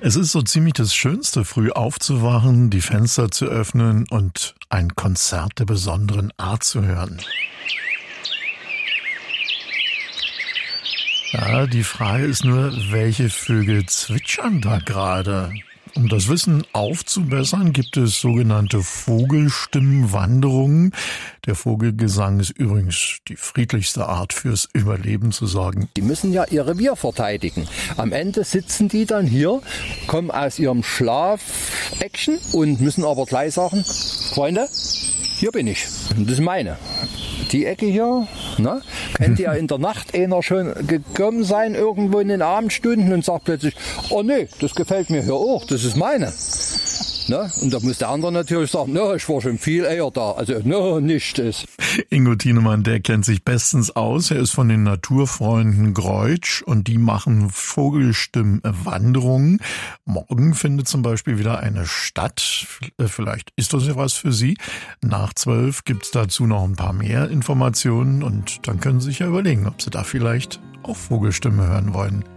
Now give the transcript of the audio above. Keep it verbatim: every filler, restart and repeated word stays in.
Es ist so ziemlich das Schönste, früh aufzuwachen, die Fenster zu öffnen und ein Konzert der besonderen Art zu hören. Ja, die Frage ist nur, welche Vögel zwitschern da gerade? Um das Wissen aufzubessern, gibt es sogenannte Vogelstimmenwanderungen. Der Vogelgesang ist übrigens die friedlichste Art fürs Überleben zu sorgen. Die müssen ja ihr Revier verteidigen. Am Ende sitzen die dann hier, kommen aus ihrem Schlafeckchen und müssen aber gleich sagen, Freunde, hier bin ich. Das ist meine. Die Ecke hier, ne? Könnte ja in der Nacht einer schon gekommen sein, irgendwo in den Abendstunden und sagt plötzlich, oh nee, das gefällt mir hier auch, das ist meine. Ne? Und da muss der andere natürlich sagen, no, ich war schon viel eher da, also no, nicht ist. Ingo Thienemann, der kennt sich bestens aus. Er ist von den Naturfreunden Greutsch und die machen Vogelstimmenwanderungen. Morgen findet zum Beispiel wieder eine statt. Vielleicht ist das ja was für Sie. Nach zwölf gibt's dazu noch ein paar mehr Informationen und dann können Sie sich ja überlegen, ob Sie da vielleicht auch Vogelstimmen hören wollen.